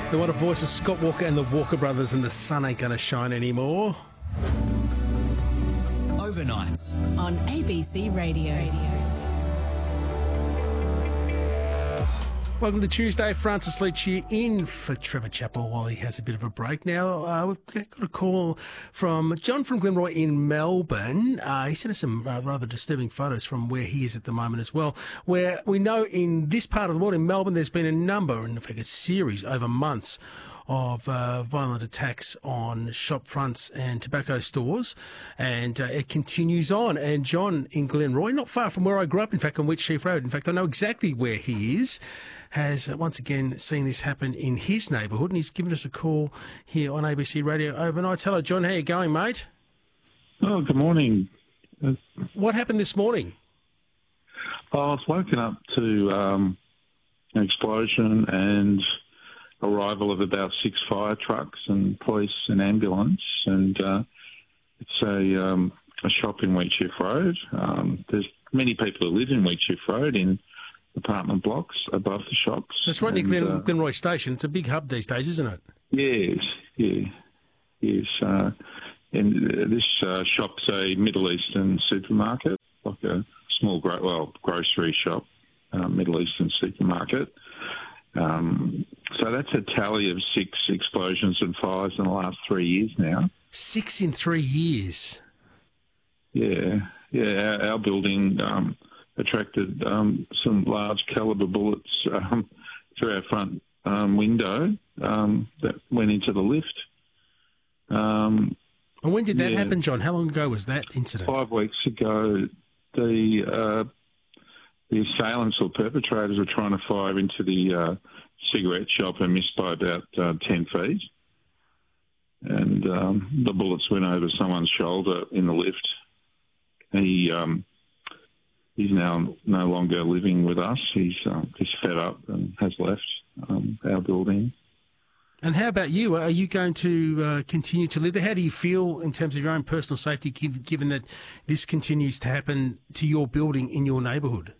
The what a voice of Scott Walker and the Walker Brothers, and the sun ain't going to shine anymore. Overnights on ABC Radio. Welcome to Tuesday. Francis Leach here in for Trevor Chappell while he has a bit of a break. Now, we've got a call from John from Glenroy in Melbourne. He sent us some rather disturbing photos from where he is at the moment as well, where we know in this part of the world, in Melbourne, there's been a number, in fact a series over months, of violent attacks on shop fronts and tobacco stores, and it continues on. And John in Glenroy, not far from where I grew up, in fact, on Wheatsheaf Road, in fact, I know exactly where he is, has once again seen this happen in his neighbourhood, and he's given us a call here on ABC Radio Overnight. Hello, John. How you going, mate? Oh, good morning. What happened this morning? I was woken up to an explosion and arrival of about 6 fire trucks and police and ambulance, and it's a shop in Wheatsheaf Road. There's many people who live in Wheatsheaf Road in apartment blocks above the shops. So it's right near Glenroy Station. It's a big hub these days, isn't it? Yes. And this shop's a Middle Eastern supermarket, like a small, grocery shop, Middle Eastern supermarket. So that's a tally of 6 explosions and fires in the last 3 years now. 6 in 3 years? Yeah. Our building attracted some large calibre bullets through our front window that went into the lift. And when did that happen, John? How long ago was that incident? 5 weeks ago. The assailants or perpetrators were trying to fire into the cigarette shop and missed by about 10 feet. And the bullets went over someone's shoulder in the lift. He's now no longer living with us. He's fed up and has left our building. And how about you? Are you going to continue to live there? How do you feel in terms of your own personal safety, given that this continues to happen to your building in your neighbourhood?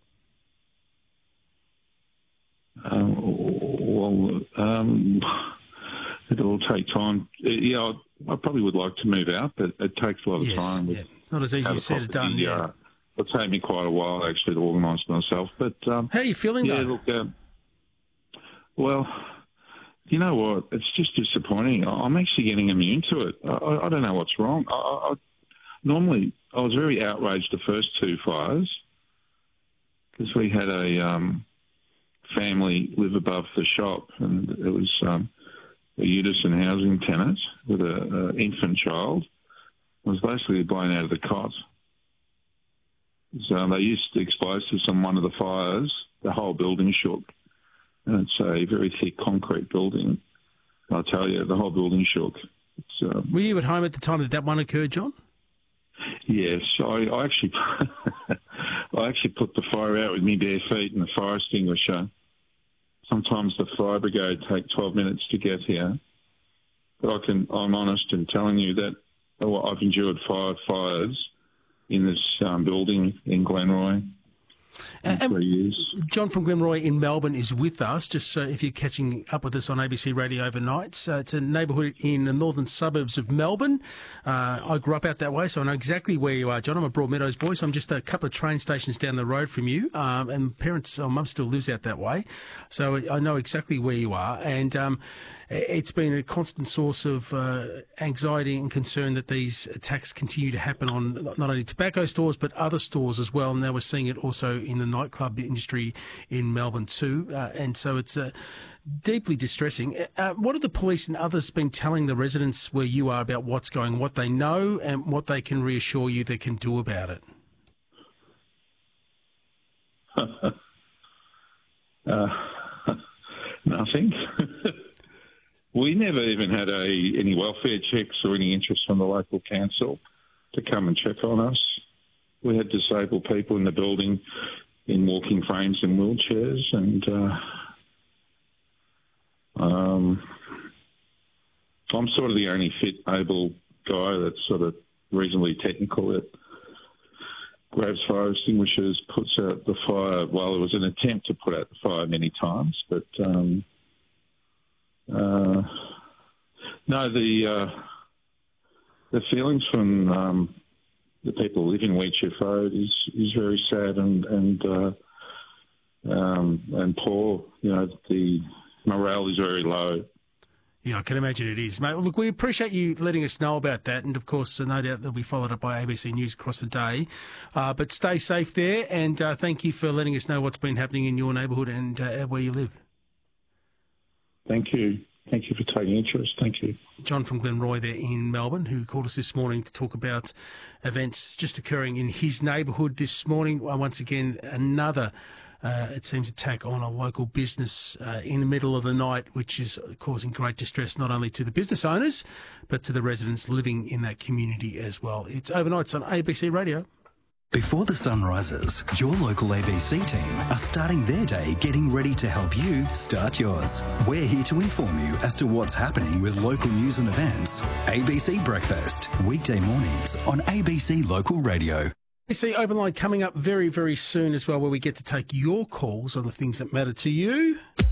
It'll take time. I probably would like to move out, but it takes a lot of time. Yeah. Not as easy as said or done. Yeah. It'll take me quite a while, actually, to organise myself. But how are you feeling, though? Look, well, you know what? It's just disappointing. I'm actually getting immune to it. I don't know what's wrong. Normally, I was very outraged the first 2 fires because we had a family live above the shop, and it was a Udison housing tenant with an infant child. It was basically blown out of the cot. So they used explosives on one of the fires. The whole building shook. And it's a very thick concrete building. I'll tell you, the whole building shook. Were you at home at the time that one occurred, John? Yes. I actually put the fire out with my bare feet and the fire extinguisher. Sometimes the fire brigade take 12 minutes to get here. But I'm honest in telling you that I've endured 5 fires in this building in Glenroy. In 3 years. John from Glenroy in Melbourne is with us, just so if you're catching up with us on ABC Radio Overnight. It's a neighbourhood in the northern suburbs of Melbourne. I grew up out that way, so I know exactly where you are, John. I'm a Broadmeadows boy, so I'm just a couple of train stations down the road from you. And mum still lives out that way, so I know exactly where you are. And it's been a constant source of anxiety and concern that these attacks continue to happen on not only tobacco stores but other stores as well. And now we're seeing it also in the nightclub industry in Melbourne too. And so it's deeply distressing. What have the police and others been telling the residents where you are about what's going, what they know and what they can reassure you they can do about it? Nothing. We never even had any welfare checks or any interest from the local council to come and check on us. We had disabled people in the building in walking frames and wheelchairs, and I'm sort of the only fit, able guy that's sort of reasonably technical that grabs fire extinguishers, puts out the fire. Well, it was an attempt to put out the fire many times, but No, the feelings from the people who live in Wheatsheaf Road is very sad and poor. You know, the morale is very low. Yeah, I can imagine it is, mate. Well, look, we appreciate you letting us know about that, and of course, no doubt they'll be followed up by ABC News across the day. But stay safe there, and thank you for letting us know what's been happening in your neighbourhood and where you live. Thank you. Thank you for taking interest. Thank you. John from Glenroy there in Melbourne, who called us this morning to talk about events just occurring in his neighbourhood this morning. Once again, another, it seems, attack on a local business in the middle of the night, which is causing great distress not only to the business owners, but to the residents living in that community as well. It's Overnights on ABC Radio. Before the sun rises, your local ABC team are starting their day getting ready to help you start yours. We're here to inform you as to what's happening with local news and events. ABC Breakfast, weekday mornings on ABC Local Radio. ABC Open Line coming up very, very soon as well, where we get to take your calls on the things that matter to you.